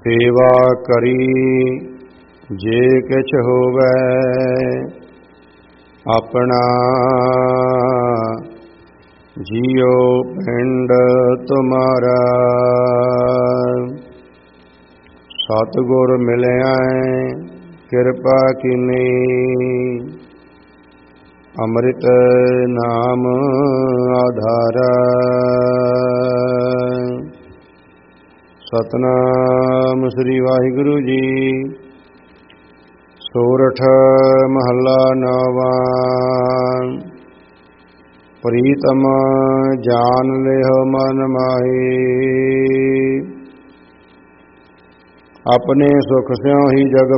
ਸੇਵਾ ਕਰੀ ਜੇ ਕਿਛ ਹੋਵੈ, ਆਪਣਾ ਜੀਉ ਪਿੰਡ ਤੁਮਾਰਾ। ਸਤਿਗੁਰ ਮਿਲਿਆ ਕਿਰਪਾ ਕੀਨੀ, ਅੰਮ੍ਰਿਤ ਨਾਮ ਆਧਾਰਾ। ਸਤਿਨਾਮ ਸ੍ਰੀ ਵਾਹਿਗੁਰੂ ਜੀ। ਸੋਰਠ ਮਹੱਲਾ ਨੌਵਾਂ। ਪ੍ਰੀਤਮ ਜਾਨ ਲਿਹੁ ਮਨ ਮਾਹੀ, ਆਪਣੇ ਸੁਖ ਸਿਉ ਹੀ ਜਗ